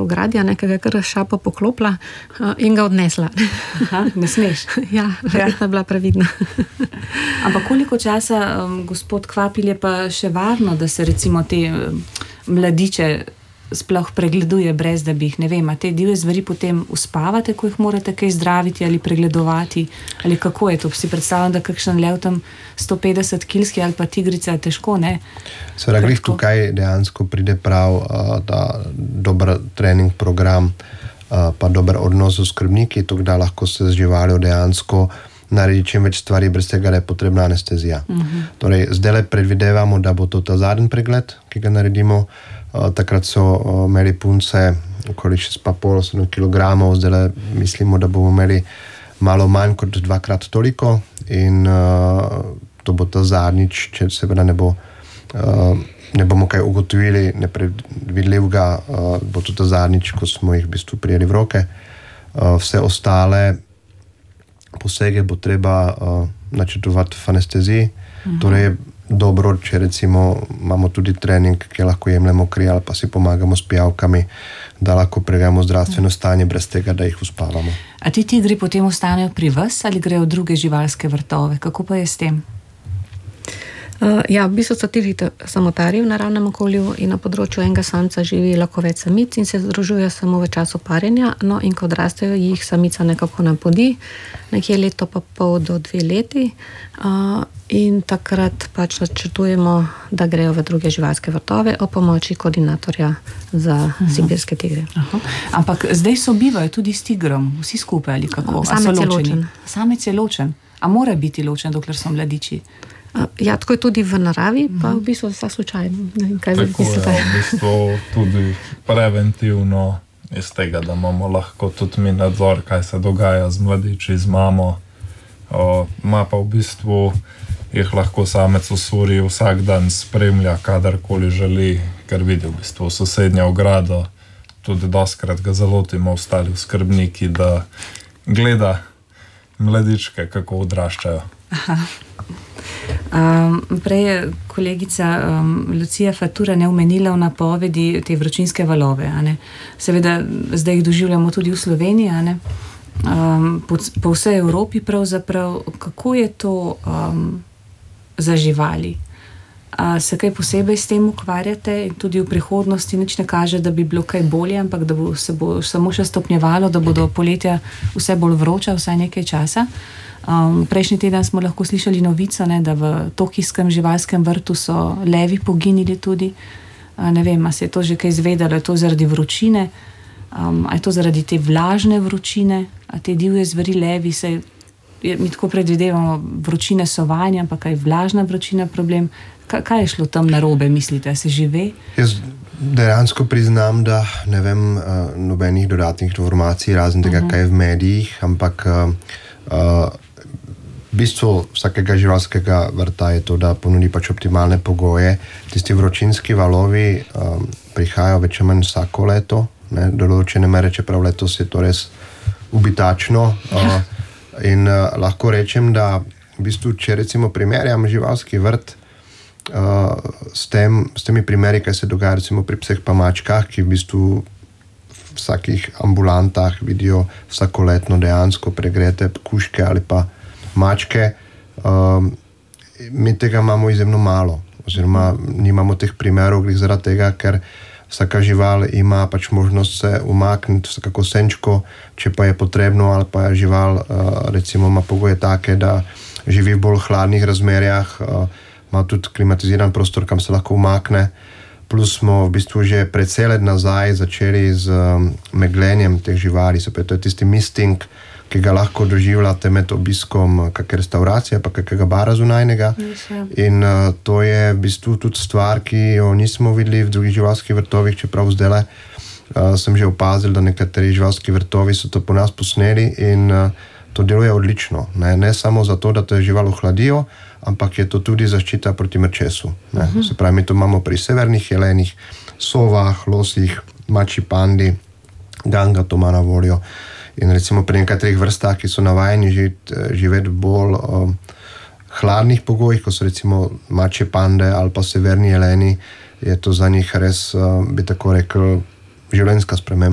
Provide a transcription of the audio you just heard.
v gradi, ki ga je kar šapo poklopila in ga odnesla. Aha, ne smeš. Ja, verjetno je bila previdna. Ampak koliko časa, gospod Kvapil, je pa še varno, da se recimo te mladiče sploh pregleduje, brez da bi jih, ne vem, a te divje zveri potem uspavate, ko jih morate kaj zdraviti ali pregledovati, ali kako je to? Si predstavljam, da kakšen lev tam 150 kilski ali pa tigrica težko, ne? Seveda, glih tukaj dejansko pride prav ta dober trening program, pa dober odnos z skrbniki, tako da lahko se z živaljo dejansko naredi čim več stvari, brez tega, da je potrebna anestezija. Torej, zdaj predvidevamo, da bo to ta zadnji pregled, ki ga naredimo. Takrat so imeli punce okoli 6,5 kilogramov, zdaj mislimo, da bomo imeli malo manj kot 2-krat toliko in to bo ta zadnjič, če seveda ne bomo kaj ugotovili nepredvidljivega, bo to ta zadnjič, ko smo jih v bistvu prijeli v roke. Vse ostale posege bo treba načrtovati v anesteziji, torej dobro, če recimo imamo tudi trening, ki lahko jemljemo kri ali pa si pomagamo s pijavkami, da lahko pregledamo zdravstveno stanje brez tega, da jih uspavamo. A ti tigri potem ostanejo pri vas ali grejo v druge živalske vrtove? Kako pa je s tem? Ja, v bistvu so tigri samotarji v naravnem okolju in na področju enega samca živi lahko več samic in se združujejo samo v času parjenja, no in ko odrastejo, jih samica nekako napodi, nekje leto pa pol do 2 leti in takrat pač načrtujemo, da grejo v druge živalske vrtove o pomoči koordinatorja za sibirske tigre. Ampak zdaj sobivajo tudi s tigrom, vsi skupaj ali kako? Samec je ločen. Samec je ločen. A mora biti ločen, dokler so mladiči? Ja, tako je tudi v naravi, pa v bistvu vsa slučajno. Tako je, v bistvu tudi preventivno iz tega, da imamo lahko tudi mi nadzor, kaj se dogaja z mladiči, z mamo. Ma pa v bistvu jih lahko samec usuri vsak dan spremlja, kadarkoli želi, ker vidi v bistvu sosednjo ogrado. Tudi doskrat ga zalotimo ostali skrbniki, da gleda mladičke, kako odraščajo. Prej je kolegica Lucija Fatura omenila v napovedi te vročinske valove. Seveda zdaj jih doživljamo tudi v Sloveniji, po vsej Evropi pravzaprav. Kako je to za živali? Se kaj posebej s tem ukvarjate in tudi v prihodnosti nič ne kaže, da bi bilo kaj bolje, ampak da se bo samo še stopnjevalo, da bodo poletja vse bolj vroča, vsaj nekaj časa? Prejšnji teden smo lahko slišali novico, da v tokijskem živalskem vrtu so levi poginili tudi. Ne vem, a se je to že kaj izvedelo, je to zaradi vročine, a je to zaradi te vlažne vročine, a te divje zveri levi, mi tako predvidevamo vročine sovanja, ampak je vlažna vročina problem. Kaj je šlo tam narobe, mislite, se že ve? Jaz dejansko priznam, da ne vem nobenih dodatnih informacij, razen tega, kaj je v medijih, ampak v bistvu vsakega živalskega vrta je to, da ponudi pač optimalne pogoje. Tisti vročinski valovi prihajajo več ali manj vsako leto, do določene mere, čeprav letos je to res ubitačno. In lahko rečem, da v bistvu, če recimo primerjam živalski vrt s temi primeri, kaj se dogaja recimo pri pseh pa mačkah, ki v bistvu v vsakih ambulantah vidijo vsakoletno dejansko pregrete kužke ali pa mačke. Mi tega imamo izjemno malo, oziroma nimamo teh primerov zaradi tega, ker vsaka žival ima pač možnost se umakniti vsakako senčko, če pa je potrebno, ali pa je žival recimo ima pogoje take, da živi v bolj hladnih razmerjah, ima tudi klimatiziran prostor, kam se lahko umakne. Plus smo v bistvu že precej let nazaj začeli z meglenjem teh živali, to je tisti misting, ki ga lahko doživljate med obiskom kakšne restauracije, pa kakega bara zunajnega. In to je v bistvu tudi stvar, ki jo nismo videli v drugih živalskih vrtovih, čeprav zdaj sem že opazil, da nekateri živalski vrtovi so to po nas posneli in to deluje odlično. Ne samo zato, da to žival ohladijo, ampak je to tudi zaščita proti mrčesu. Se pravi, mi to imamo pri severnih jelenih, sovah, losih, mačji pandi, ganga to ima na voljo. In recimo pri nekaterih vrstah, ki so navajeni živeti v bolj hladnih pogojih, ko so recimo mačje pande ali pa severni jeleni, je to za njih res, bi tako rekel, življenjska sprememba.